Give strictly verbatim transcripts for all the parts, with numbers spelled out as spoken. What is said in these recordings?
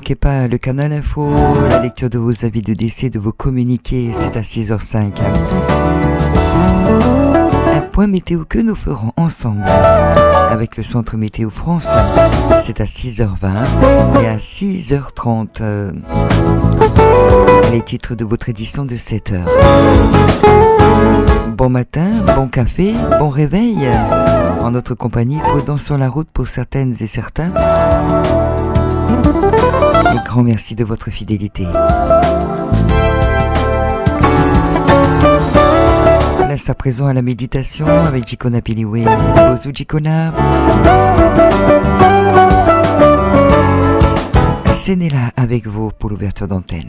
manquez pas le canal info, la lecture de vos avis de décès, de vos communiqués, c'est à six heures cinq. Un point météo que nous ferons ensemble avec le Centre Météo France, c'est à six heures vingt et à six heures trente. Euh, les titres de votre édition de sept heures. Bon matin, bon café, bon réveil. En notre compagnie, prudent sur la route pour certaines et certains. Et grand merci de votre fidélité. Place à présent à la méditation avec Jikona Piliwe. Bonjour Jikona. Sénéla avec vous pour l'ouverture d'antenne.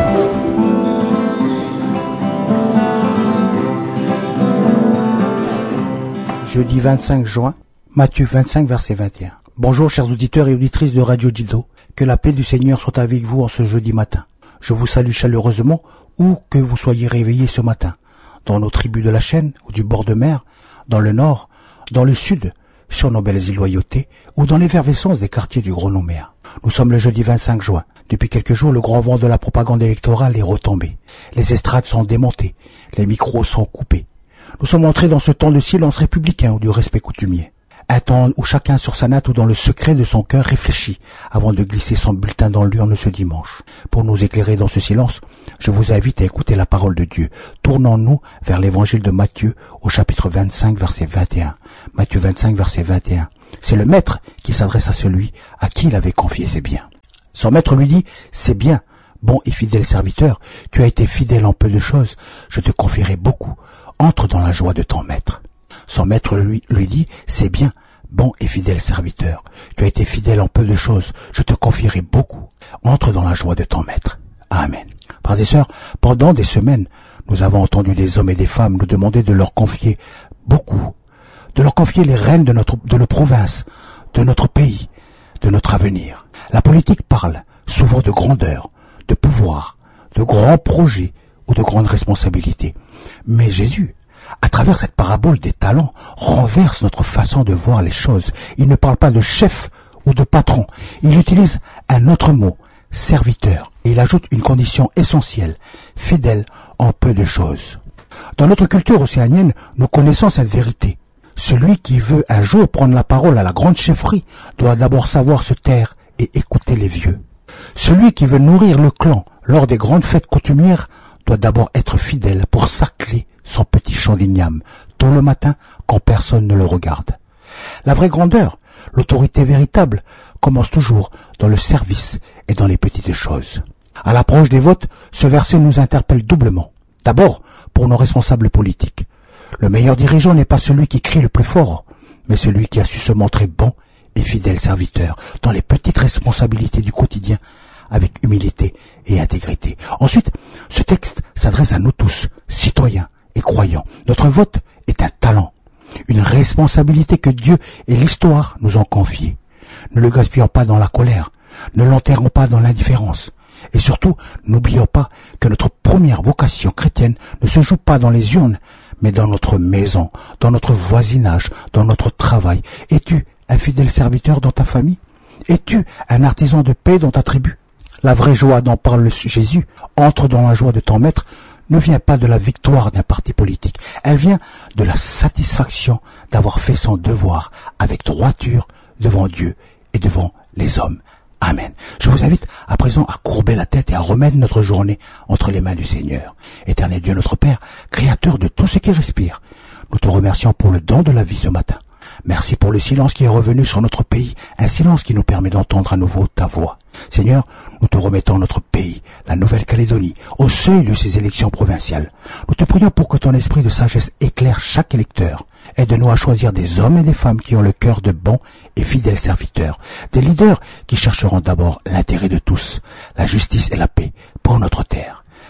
Jeudi vingt-cinq juin, Matthieu vingt-cinq, verset vingt et un. Bonjour chers auditeurs et auditrices de Radio Dildo. Que la paix du Seigneur soit avec vous en ce jeudi matin. Je vous salue chaleureusement où que vous soyez réveillés ce matin. Dans nos tribus de la chaîne ou du bord de mer, dans le nord, dans le sud, sur nos belles îles Loyauté ou dans l'effervescence des quartiers du Gros Nouméa. Nous sommes le jeudi vingt-cinq juin. Depuis quelques jours, le grand vent de la propagande électorale est retombé. Les estrades sont démontées, les micros sont coupés. Nous sommes entrés dans ce temps de silence républicain ou du respect coutumier. Un temps où chacun sur sa natte ou dans le secret de son cœur réfléchit avant de glisser son bulletin dans l'urne ce dimanche. Pour nous éclairer dans ce silence, je vous invite à écouter la parole de Dieu. Tournons-nous vers l'évangile de Matthieu au chapitre vingt-cinq, verset vingt et un. Matthieu vingt-cinq, verset vingt et un. C'est le maître qui s'adresse à celui à qui il avait confié ses biens. Son maître lui dit, c'est bien, bon et fidèle serviteur, tu as été fidèle en peu de choses, je te confierai beaucoup, entre dans la joie de ton maître. Son maître lui, lui dit, c'est bien, bon et fidèle serviteur, tu as été fidèle en peu de choses, je te confierai beaucoup, entre dans la joie de ton maître. Amen. Frères et sœurs, pendant des semaines, nous avons entendu des hommes et des femmes nous demander de leur confier beaucoup, de leur confier les rênes de notre, de nos provinces, de notre pays, de notre avenir. La politique parle souvent de grandeur, de pouvoir, de grands projets ou de grandes responsabilités. Mais Jésus, à travers cette parabole des talents, renverse notre façon de voir les choses. Il ne parle pas de chef ou de patron. Il utilise un autre mot, serviteur. Et il ajoute une condition essentielle, fidèle en peu de choses. Dans notre culture océanienne, nous connaissons cette vérité. Celui qui veut un jour prendre la parole à la grande chefferie doit d'abord savoir se taire et écouter les vieux. Celui qui veut nourrir le clan lors des grandes fêtes coutumières doit d'abord être fidèle pour sacler son petit champ d'igname tôt le matin quand personne ne le regarde. La vraie grandeur, l'autorité véritable, commence toujours dans le service et dans les petites choses. À l'approche des votes, ce verset nous interpelle doublement. D'abord, pour nos responsables politiques. Le meilleur dirigeant n'est pas celui qui crie le plus fort, mais celui qui a su se montrer bon et fidèle serviteur dans les petites responsabilités du quotidien avec humilité et intégrité. Ensuite, ce texte s'adresse à nous tous, citoyens et croyants. Notre vote est un talent, une responsabilité que Dieu et l'histoire nous ont confiée. Ne le gaspillons pas dans la colère, ne l'enterrons pas dans l'indifférence. Et surtout, n'oublions pas que notre première vocation chrétienne ne se joue pas dans les urnes, mais dans notre maison, dans notre voisinage, dans notre travail. Es-tu un fidèle serviteur dans ta famille? Es-tu un artisan de paix dans ta tribu? La vraie joie dont parle Jésus, entre dans la joie de ton maître, ne vient pas de la victoire d'un parti politique. Elle vient de la satisfaction d'avoir fait son devoir avec droiture devant Dieu et devant les hommes. Amen. Je vous invite à présent à courber la tête et à remettre notre journée entre les mains du Seigneur. Éternel Dieu notre Père, créateur de tout ce qui respire, nous te remercions pour le don de la vie ce matin. Merci pour le silence qui est revenu sur notre pays, un silence qui nous permet d'entendre à nouveau ta voix. Seigneur, nous te remettons notre pays, la Nouvelle-Calédonie, au seuil de ces élections provinciales. Nous te prions pour que ton esprit de sagesse éclaire chaque électeur. Aide-nous à choisir des hommes et des femmes qui ont le cœur de bons et fidèles serviteurs, des leaders qui chercheront d'abord l'intérêt de tous, la justice et la paix pour notre terre.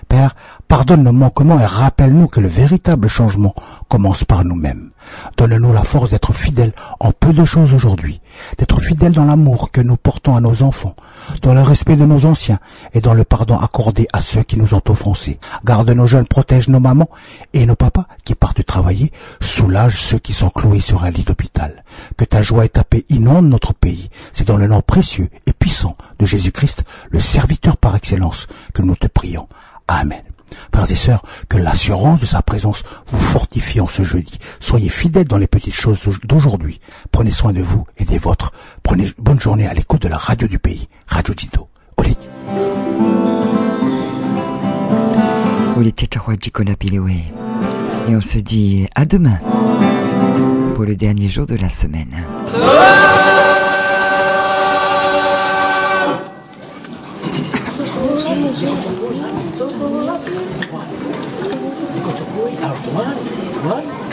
Père, pardonne nos manquements et rappelle-nous que le véritable changement commence par nous-mêmes. Donne-nous la force d'être fidèles en peu de choses aujourd'hui, d'être fidèles dans l'amour que nous portons à nos enfants, dans le respect de nos anciens et dans le pardon accordé à ceux qui nous ont offensés. Garde nos jeunes, protège nos mamans et nos papas qui partent travailler, soulage ceux qui sont cloués sur un lit d'hôpital. Que ta joie et ta paix inondent notre pays. C'est dans le nom précieux et puissant de Jésus-Christ, le serviteur par excellence, que nous te prions. Amen. Frères et sœurs, que l'assurance de sa présence vous fortifie en ce jeudi. Soyez fidèles dans les petites choses d'aujourd'hui. Prenez soin de vous et des vôtres. Prenez bonne journée à l'écoute de la radio du pays, Radio Dildo. Oliti. Et on se dit à demain pour le dernier jour de la semaine. What?